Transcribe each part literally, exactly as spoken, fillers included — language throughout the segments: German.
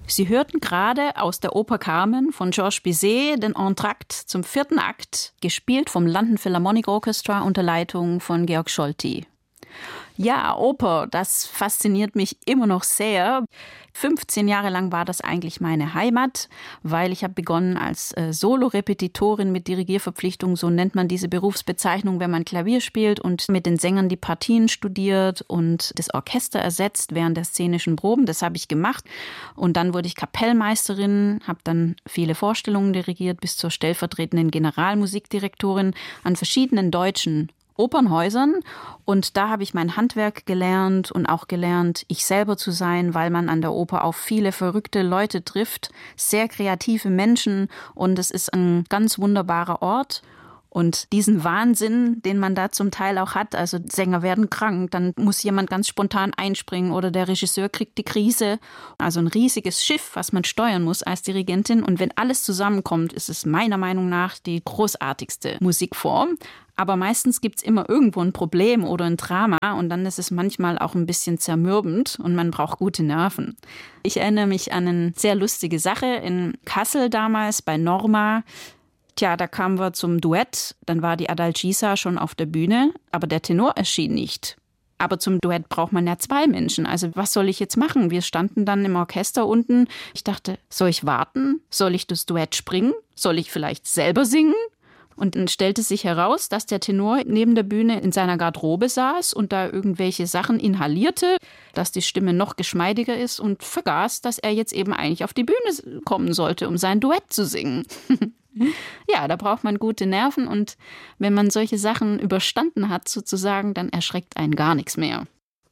Sie hörten gerade aus der Oper Carmen von Georges Bizet den Entr'acte zum vierten Akt, gespielt vom London Philharmonic Orchestra unter Leitung von Georg Scholti. Ja, Oper, das fasziniert mich immer noch sehr. fünfzehn Jahre lang war das eigentlich meine Heimat, weil ich habe begonnen als äh, Solo-Repetitorin mit Dirigierverpflichtung, so nennt man diese Berufsbezeichnung, wenn man Klavier spielt und mit den Sängern die Partien studiert und das Orchester ersetzt während der szenischen Proben. Das habe ich gemacht und dann wurde ich Kapellmeisterin, habe dann viele Vorstellungen dirigiert bis zur stellvertretenden Generalmusikdirektorin an verschiedenen deutschen Opernhäusern und da habe ich mein Handwerk gelernt und auch gelernt, ich selber zu sein, weil man an der Oper auf viele verrückte Leute trifft, sehr kreative Menschen und es ist ein ganz wunderbarer Ort. Und diesen Wahnsinn, den man da zum Teil auch hat, also Sänger werden krank, dann muss jemand ganz spontan einspringen oder der Regisseur kriegt die Krise. Also ein riesiges Schiff, was man steuern muss als Dirigentin. Und wenn alles zusammenkommt, ist es meiner Meinung nach die großartigste Musikform. Aber meistens gibt's immer irgendwo ein Problem oder ein Drama und dann ist es manchmal auch ein bisschen zermürbend und man braucht gute Nerven. Ich erinnere mich an eine sehr lustige Sache in Kassel damals bei Norma. Tja, da kamen wir zum Duett, dann war die Adalgisa schon auf der Bühne, aber der Tenor erschien nicht. Aber zum Duett braucht man ja zwei Menschen, also was soll ich jetzt machen? Wir standen dann im Orchester unten. Ich dachte, soll ich warten? Soll ich das Duett springen? Soll ich vielleicht selber singen? Und dann stellte sich heraus, dass der Tenor neben der Bühne in seiner Garderobe saß und da irgendwelche Sachen inhalierte, dass die Stimme noch geschmeidiger ist und vergaß, dass er jetzt eben eigentlich auf die Bühne kommen sollte, um sein Duett zu singen. Ja, da braucht man gute Nerven und wenn man solche Sachen überstanden hat sozusagen, dann erschreckt einen gar nichts mehr.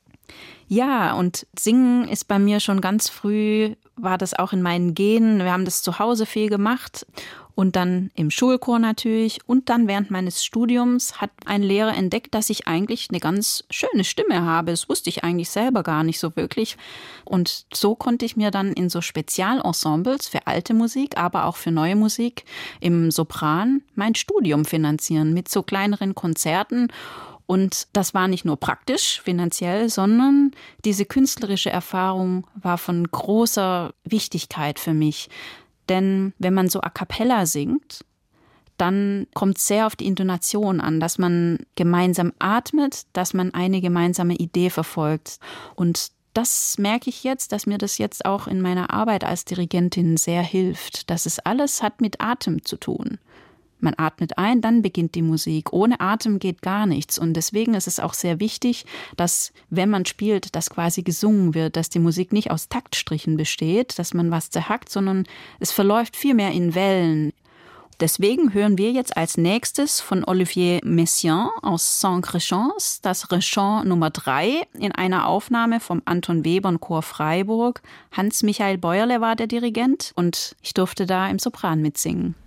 Ja, und Singen ist bei mir schon ganz früh, war das auch in meinen Genen. Wir haben das zu Hause viel gemacht und dann im Schulchor natürlich. Und dann während meines Studiums hat ein Lehrer entdeckt, dass ich eigentlich eine ganz schöne Stimme habe. Das wusste ich eigentlich selber gar nicht so wirklich. Und so konnte ich mir dann in so Spezialensembles für alte Musik, aber auch für neue Musik im Sopran mein Studium finanzieren mit so kleineren Konzerten. Und das war nicht nur praktisch, finanziell, sondern diese künstlerische Erfahrung war von großer Wichtigkeit für mich. Denn wenn man so a cappella singt, dann kommt es sehr auf die Intonation an, dass man gemeinsam atmet, dass man eine gemeinsame Idee verfolgt. Und das merke ich jetzt, dass mir das jetzt auch in meiner Arbeit als Dirigentin sehr hilft. Dass es alles hat mit Atem zu tun. Man atmet ein, dann beginnt die Musik. Ohne Atem geht gar nichts. Und deswegen ist es auch sehr wichtig, dass, wenn man spielt, dass quasi gesungen wird, dass die Musik nicht aus Taktstrichen besteht, dass man was zerhackt, sondern es verläuft viel mehr in Wellen. Deswegen hören wir jetzt als nächstes von Olivier Messiaen aus Cinq-Rechants das Rechant Nummer drei in einer Aufnahme vom Anton Webern Chor Freiburg. Hans-Michael Bäuerle war der Dirigent und ich durfte da im Sopran mitsingen.